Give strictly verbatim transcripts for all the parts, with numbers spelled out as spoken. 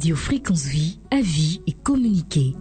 Radio Fréquence Vie, avis et communiquer.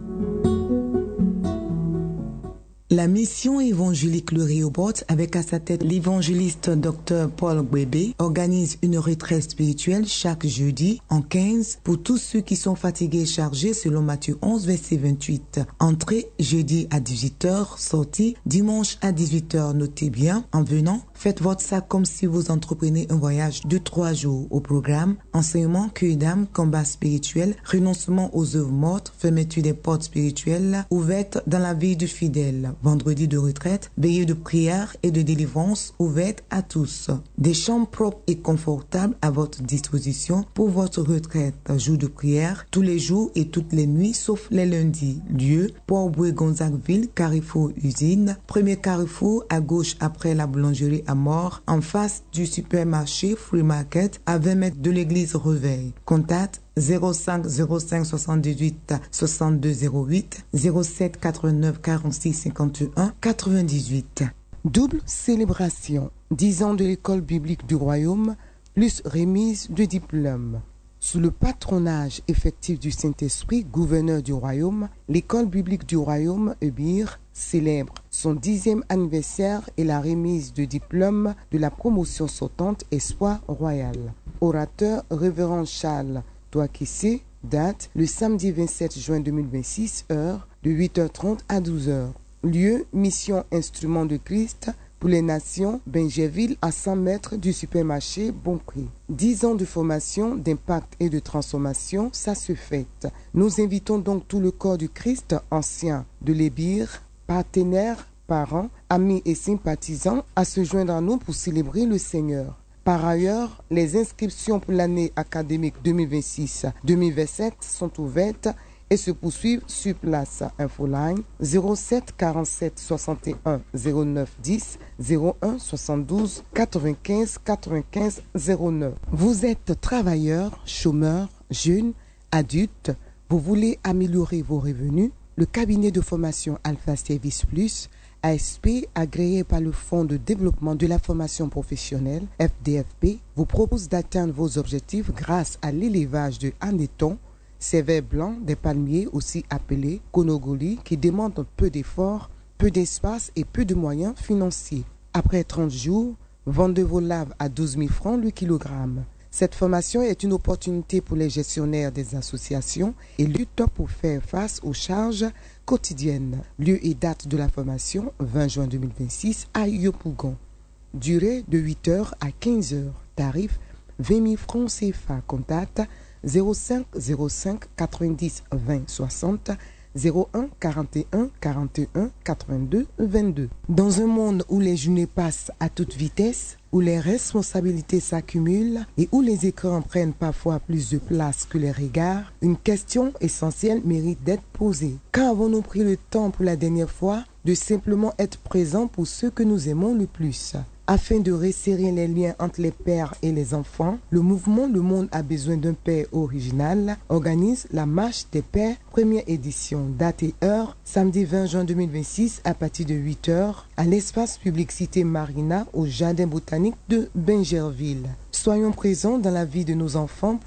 La mission évangélique Le Rehoboth, avec à sa tête l'évangéliste Dr Paul Gwebe, organise une retraite spirituelle chaque jeudi en quinze pour tous ceux qui sont fatigués et chargés selon Matthieu onze, verset vingt-huit. Entrée jeudi à dix-huit heures, sortie dimanche à dix-huit heures. Notez bien, en venant, faites votre sac comme si vous entreprenez un voyage de trois jours. Au programme, enseignement, cueil d'âme, combat spirituel, renoncement aux œuvres mortes, fermeture des portes spirituelles ouvertes dans la vie du fidèle. Vendredi de retraite, veillée de prière et de délivrance ouverte à tous. Des chambres propres et confortables à votre disposition pour votre retraite. Jour de prière, tous les jours et toutes les nuits, sauf les lundis. Lieu, Port-Bouët-Gonzagueville, Carrefour Usine. Premier carrefour à gauche après la boulangerie à Mort, en face du supermarché Free Market, à vingt mètres de l'église Reveil. Contact zéro cinq zéro cinq soixante-dix-huit soixante-deux zéro huit, zéro sept quatre-vingt-neuf quarante-six cinquante et un quatre-vingt-dix-huit. Double célébration, dix ans de l'école biblique du Royaume, plus remise de diplôme. Sous le patronage effectif du Saint-Esprit, gouverneur du Royaume, l'école biblique du Royaume, E B I R, célèbre son dixième anniversaire et la remise de diplôme de la promotion sortante Espoir Royal. Orateur, révérend Charles Touakissé, date le samedi vingt-sept juin deux mille vingt-six, heure de huit heures trente à douze heures. Lieu, mission Instrument de Christ pour les nations, Benjerville, à cent mètres du supermarché Bon Prix. dix ans de formation, d'impact et de transformation, ça se fête. Nous invitons donc tout le corps du Christ, ancien de l'E B I R, partenaires, parents, amis et sympathisants, à se joindre à nous pour célébrer le Seigneur. Par ailleurs, les inscriptions pour l'année académique deux mille vingt-six deux mille vingt-sept sont ouvertes et se poursuivent sur place. Infoline zéro sept quarante-sept soixante et un zéro neuf dix zéro un soixante-douze quatre-vingt-quinze quatre-vingt-quinze zéro neuf. Vous êtes travailleur, chômeur, jeune, adulte, vous voulez améliorer vos revenus? Le cabinet de formation Alpha Service Plus, A S P, agréé par le Fonds de développement de la formation professionnelle, F D F P, vous propose d'atteindre vos objectifs grâce à l'élevage de hannetons, sévères blancs, des palmiers aussi appelés konogoli, qui demandent peu d'efforts, peu d'espace et peu de moyens financiers. Après trente jours, vendez vos laves à douze mille francs le kilogramme. Cette formation est une opportunité pour les gestionnaires des associations et lutte pour faire face aux charges quotidiennes. Lieu et date de la formation, vingt juin deux mille vingt-six à Yopougon. Durée de huit heures à quinze heures. Tarif vingt mille francs C F A. Contact zéro cinq zéro cinq quatre-vingt-dix vingt soixante zéro un quarante et un quarante et un quatre-vingt-deux vingt-deux. Dans un monde où les journées passent à toute vitesse, où les responsabilités s'accumulent et où les écrans prennent parfois plus de place que les regards, une question essentielle mérite d'être posée. Quand avons-nous pris le temps pour la dernière fois de simplement être présents pour ceux que nous aimons le plus? Afin de resserrer les liens entre les pères et les enfants, le mouvement Le Monde a besoin d'un père original organise la Marche des Pères, première édition, date et heure, samedi vingt juin deux mille vingt-six à partir de huit heures, à l'espace public cité Marina au Jardin botanique de Benjerville. Soyons présents dans la vie de nos enfants